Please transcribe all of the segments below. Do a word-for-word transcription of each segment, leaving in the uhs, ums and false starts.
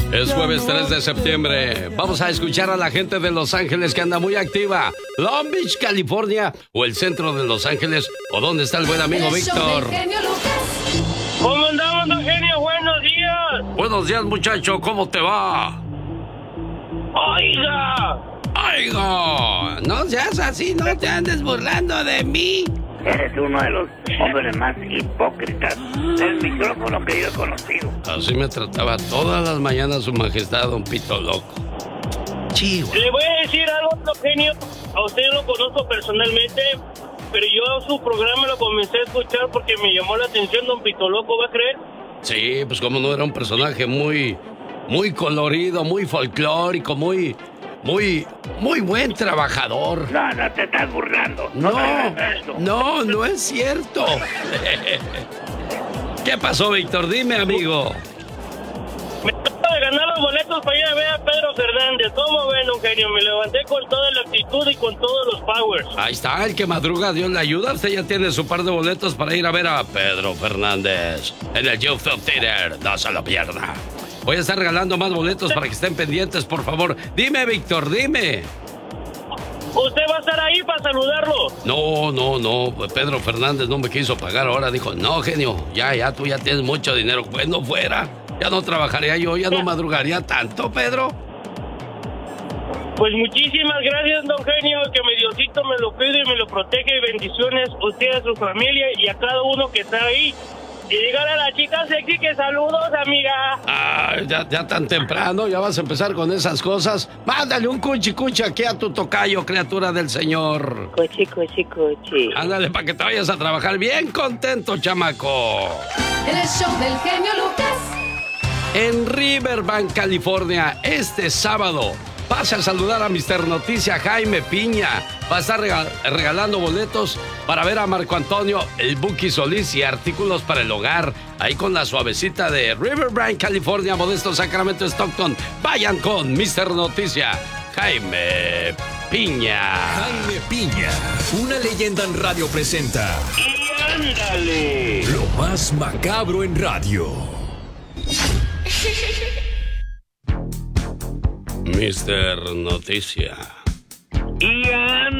Es jueves tres de septiembre. Vamos a escuchar a la gente de Los Ángeles que anda muy activa. Long Beach, California, o el centro de Los Ángeles, o dónde está el buen amigo Víctor. ¿Cómo andamos, don Genio? Buenos días. Buenos días, muchacho. ¿Cómo te va? Oiga. Oiga. No seas así, no te andes burlando de mí. Eres uno de los hombres más hipócritas del micrófono que yo he conocido. Así me trataba todas las mañanas su majestad, don Pito Loco. Chihuahua. Le voy a decir algo, don Genio. A usted yo lo conozco personalmente, pero yo su programa lo comencé a escuchar porque me llamó la atención, don Pito Loco, ¿va a creer? Sí, pues como no, era un personaje muy, muy colorido, muy folclórico, muy... Muy, muy buen trabajador. No, no te estás burlando. No, no, no, no es cierto. ¿Qué pasó, Víctor? Dime, amigo. Me acabo de ganar los boletos para ir a ver a Pedro Fernández. ¿Cómo ven, don Genio? Me levanté con toda la actitud y con todos los powers. Ahí está, el que madruga, Dios le ayuda. Usted ya tiene su par de boletos para ir a ver a Pedro Fernández en el Youth Theater. No se lo pierda. Voy a estar regalando más boletos para que estén pendientes, por favor. Dime, Víctor, dime. ¿Usted va a estar ahí para saludarlo? No, no, no. Pedro Fernández no me quiso pagar ahora. Dijo, no, genio, ya, ya, tú ya tienes mucho dinero. Pues no fuera. Ya no trabajaría yo, ya no madrugaría tanto, Pedro. Pues muchísimas gracias, don Genio. Que mi Diosito me lo cuide y me lo protege. Y bendiciones a usted, a su familia y a cada uno que está ahí. Y dígale a la chica sexy que saludos, amiga. Ah, ya, ya tan temprano, ya vas a empezar con esas cosas. Mándale un cuchi cuchi aquí a tu tocayo, criatura del Señor. Cuchi, cuchi, cuchi. Ándale, para que te vayas a trabajar bien contento, chamaco. El show del genio Lucas. En Riverbank, California, este sábado, pase a saludar a mister Noticia Jaime Piña. Va a estar regal- regalando boletos para ver a Marco Antonio, el Buki Solís y artículos para el hogar. Ahí con la suavecita de Riverbank, California, Modesto, Sacramento, Stockton. Vayan con mister Noticia Jaime Piña. Jaime Piña, una leyenda en radio presenta. ¡Y ándale! Lo más macabro en radio. mister Noticia. Y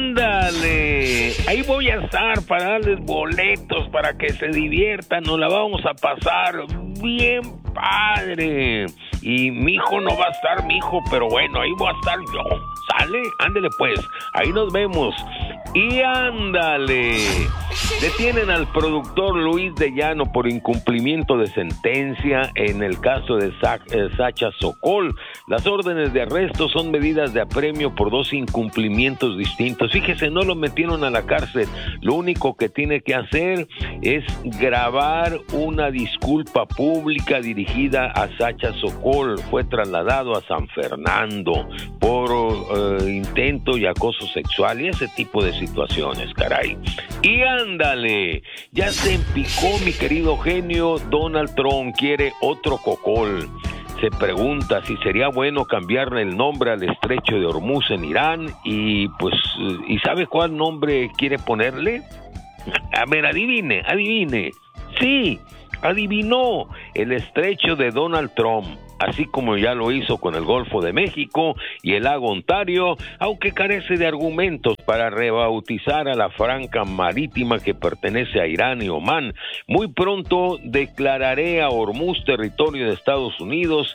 ándale, ahí voy a estar para darles boletos para que se diviertan, nos la vamos a pasar bien padre. Y mi hijo no va a estar, mi hijo, pero bueno, ahí voy a estar yo. ¿Sale? Ándale pues, ahí nos vemos. Y ándale. Detienen al productor Luis de Llano por incumplimiento de sentencia en el caso de Sa- eh, Sacha Sokol. Las órdenes de arresto son medidas de apremio por dos incumplimientos distintos. Fíjese, no lo metieron a la cárcel. Lo único que tiene que hacer es grabar una disculpa pública dirigida a Sacha Sokol. Fue trasladado a San Fernando por uh, intento y acoso sexual y ese tipo de situaciones, caray. Y ándale, ya se empicó mi querido genio. Donald Trump quiere otro cocol. Se pregunta si sería bueno cambiarle el nombre al estrecho de Hormuz en Irán y pues, ¿y sabe cuál nombre quiere ponerle? A ver, adivine, adivine. Sí, adivinó, el estrecho de Donald Trump, así como ya lo hizo con el Golfo de México y el lago Ontario, aunque carece de argumentos para rebautizar a la franja marítima que pertenece a Irán y Omán. Muy pronto declararé a Hormuz territorio de Estados Unidos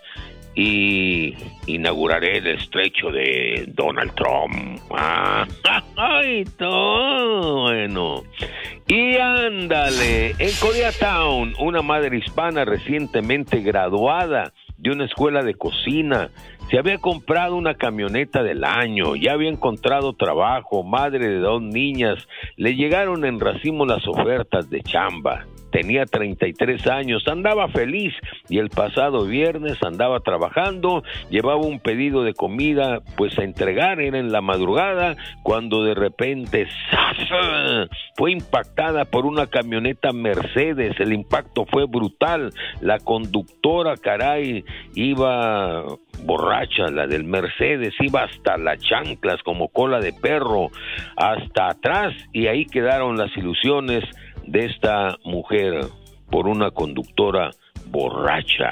y inauguraré el estrecho de Donald Trump. Ah, ay, todo bueno. Y ándale, en Koreatown, una madre hispana recientemente graduada de una escuela de cocina se había comprado una camioneta del año, ya había encontrado trabajo, madre de dos niñas, le llegaron en racimo las ofertas de chamba. Tenía treinta y tres años, andaba feliz y el pasado viernes andaba trabajando, llevaba un pedido de comida pues a entregar, era en la madrugada, cuando de repente ¡zas! Fue impactada por una camioneta Mercedes. El impacto fue brutal, la conductora, caray, iba borracha, la del Mercedes, iba hasta las chanclas como cola de perro, hasta atrás, y ahí quedaron las ilusiones de esta mujer por una conductora borracha.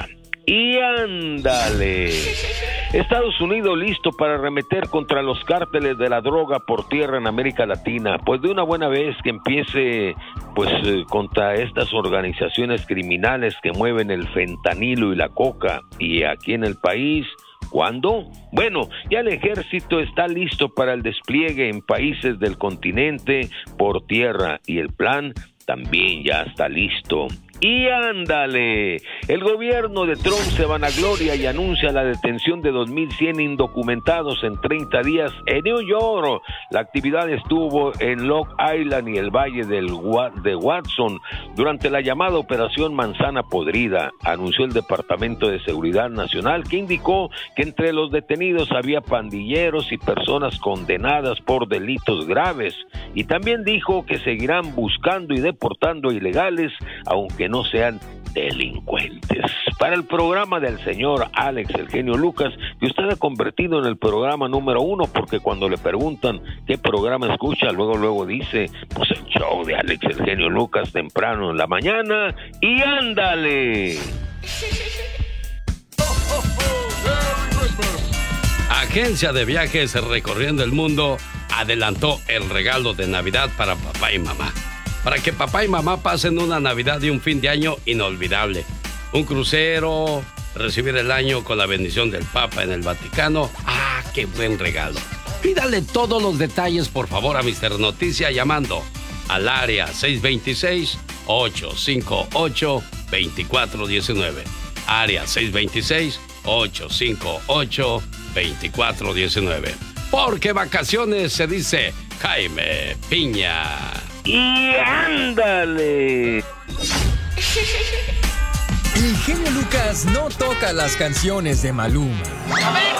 Y ándale. Estados Unidos listo para arremeter contra los cárteles de la droga por tierra en América Latina. Pues de una buena vez que empiece pues eh, contra estas organizaciones criminales que mueven el fentanilo y la coca. Y aquí en el país, ¿cuándo? Bueno, ya el ejército está listo para el despliegue en países del continente por tierra y el plan también ya está listo. Y ándale, el gobierno de Trump se vanagloria y anuncia la detención de dos mil cien indocumentados en treinta días en New York. La actividad estuvo en Long Island y el Valle del de Watson durante la llamada Operación Manzana Podrida, anunció el Departamento de Seguridad Nacional, que indicó que entre los detenidos había pandilleros y personas condenadas por delitos graves, y también dijo que seguirán buscando y deportando ilegales, aunque no sean delincuentes. Para el programa del señor Alex, el genio Lucas, que usted ha convertido en el programa número uno, porque cuando le preguntan qué programa escucha, luego luego dice, pues el show de Alex, el genio Lucas, temprano en la mañana. Y ándale. Agencia de viajes recorriendo el mundo adelantó el regalo de Navidad para papá y mamá, para que papá y mamá pasen una Navidad y un fin de año inolvidable. Un crucero, recibir el año con la bendición del Papa en el Vaticano. ¡Ah, qué buen regalo! Pídale todos los detalles, por favor, a mister Noticia llamando al área seis dos seis, ocho cinco ocho, dos cuatro uno nueve. Área seis dos seis, ocho cinco ocho, dos cuatro uno nueve. Porque vacaciones se dice Jaime Piña. Y ándale. El genio Lucas no toca las canciones de Maluma. A ver,